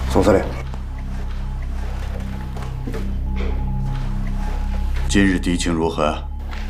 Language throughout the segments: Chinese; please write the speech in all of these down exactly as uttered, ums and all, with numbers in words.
宋司令， 今日敌情如何？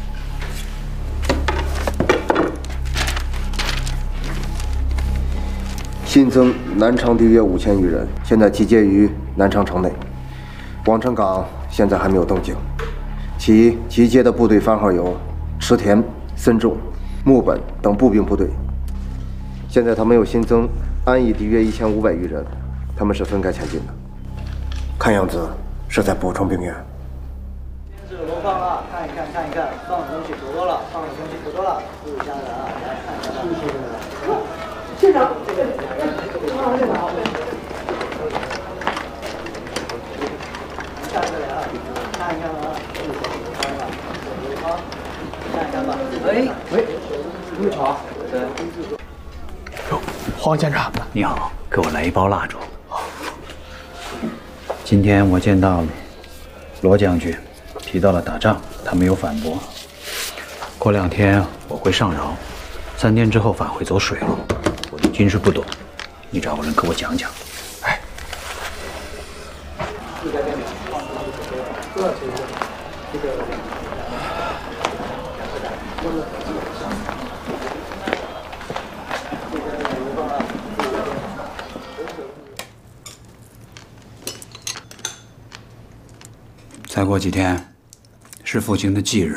新增南昌敌约五千余人，现在集结于南昌城内。广城港现在还没有动静，其集结的部队番号有池田、森重、木本等步兵部队。现在他们又新增安义敌约一千五百余人，他们是分开前进的，看样子是在补充兵员。 是罗放啊，看一看，看一看，放的东西可多了，放的东西可多了，注意一下的啊，来看一下。谢谢县长，县长，县长，下一个来啊，看一看啊，看一看，好，看一看吧。喂喂，你好，对。 哟，黄县长， 你好，给我来一包蜡烛。今天我见到罗将军。 提到了打仗，他没有反驳。过两天我会上饶，三天之后返回走水路。我对军事不懂，你找个人给我讲讲。哎，再过几天。 是父亲的忌日，